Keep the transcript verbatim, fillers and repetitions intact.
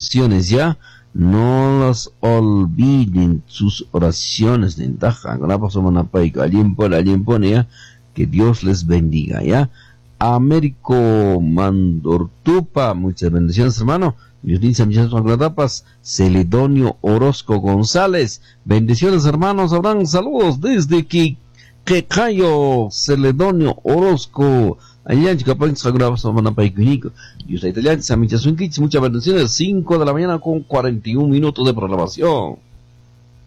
oraciones, ¿ya? No las olviden, sus oraciones, nentaja. Que Dios les bendiga, ¿ya? Américo Mandortupa, muchas bendiciones, hermano. Celedonio Orozco González, bendiciones, hermanos. Habrán saludos desde Quecayo, Celedonio Orozco. Allá en Chicapán, y usted italiano, muchas bendiciones. Cinco de la mañana con cuarenta y un minutos de programación.